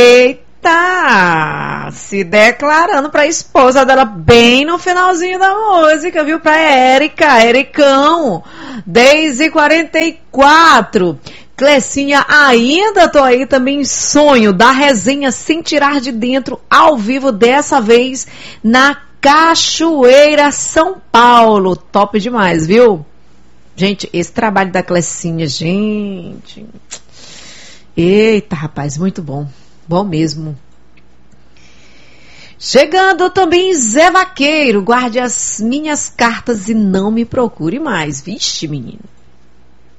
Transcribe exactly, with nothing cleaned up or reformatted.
Eita! Se declarando pra esposa dela bem no finalzinho da música, viu? Pra Érica, Ericão, dez e quarenta e quatro. Clecinha, ainda tô aí também em sonho da resenha Sem Tirar de Dentro, ao vivo, dessa vez na Cachoeira, São Paulo. Top demais, viu? Gente, esse trabalho da Clecinha, gente... Eita, rapaz, muito bom. Bom mesmo. Chegando também Zé Vaqueiro. Guarde as minhas cartas e não me procure mais. Vixe, menino.